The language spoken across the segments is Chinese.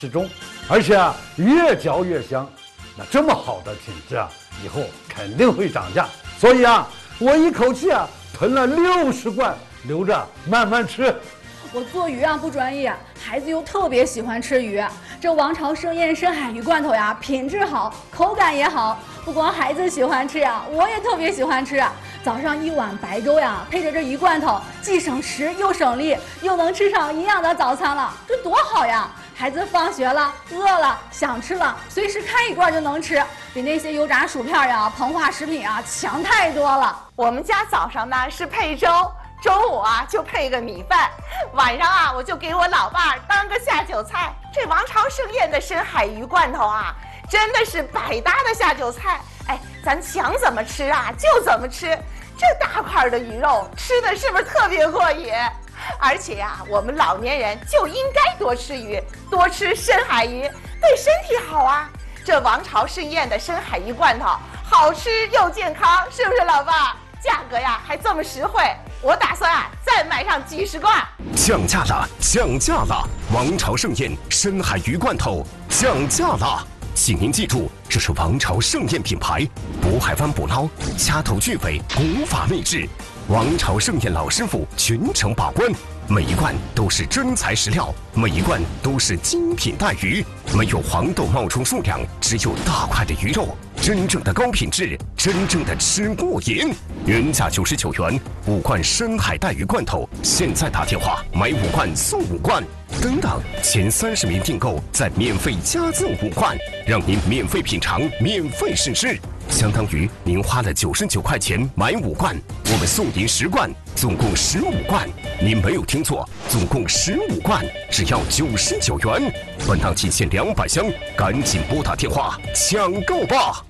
之中，而且啊越嚼越香。那这么好的品质啊，以后肯定会涨价。所以啊，我一口气啊囤了60罐，留着慢慢吃。 我做鱼啊不专业，孩子又特别喜欢吃鱼。这王朝盛宴深海鱼罐头呀，品质好，口感也好。不光孩子喜欢吃呀，我也特别喜欢吃。早上1碗白粥呀，配着这鱼罐头，既省时又省力，又能吃上营养的早餐了，这多好呀！孩子放学了，饿了，想吃了，随时开一罐就能吃，比那些油炸薯片呀、膨化食品啊强太多了。 我们家早上呢是配粥。中午啊就配个米饭，晚上啊我就给我老伴儿当个下酒菜。这王朝盛宴的深海鱼罐头啊，真的是百搭的下酒菜。哎，咱想怎么吃啊就怎么吃，这大块的鱼肉吃的是不是特别过瘾？而且呀，我们老年人就应该多吃鱼，多吃深海鱼，对身体好啊。这王朝盛宴的深海鱼罐头好吃又健康，是不是老伴儿？价格呀还这么实惠，我打算啊再买上几10罐。 降价了，降价了！王朝盛宴深海鱼罐头降价了，请您记住，这是王朝盛宴品牌，渤海湾捕捞，掐头去尾，古法秘制。王朝盛宴老师傅全程把关，每一罐都是真材实料，每一罐都是精品带鱼，没有黄豆冒充数量，只有大块的鱼肉，真正的高品质，真正的吃过瘾。原价99元，5罐深海带鱼罐头，现在打电话买5罐送5罐，等等，前30名订购再免费加赠5罐，让您免费品尝，免费试吃。相当于您花了99块钱买5罐，我们送您10罐，总共15罐。您没有听错，总共15罐，只要99元。本档仅限200箱，赶紧拨打电话抢购吧！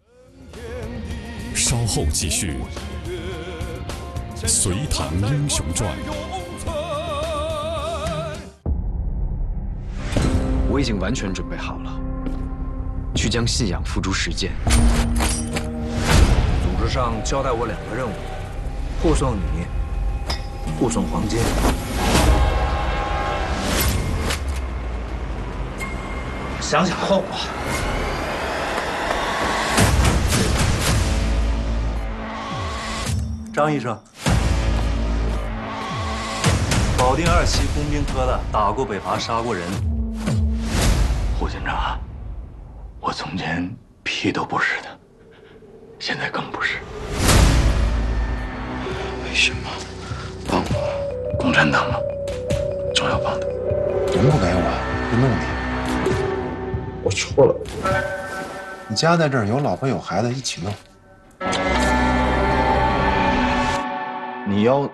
稍后继续《隋唐英雄传》。 我已经完全准备好了，去将信仰付诸实践。 组织上交代我2个任务：护送你，护送黄金。想想后果。张医生，保定2期工兵科的，打过北伐，杀过人。 胡警长，我从前屁都不是的，现在更不是。为什么帮我？共产党吗？总要帮的。 人不给我，就弄你。 我错了。 你家在这儿，有老婆有孩子，一起弄。 你要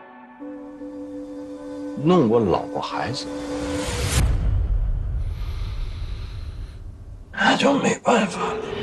弄我老婆孩子，那就没办法了。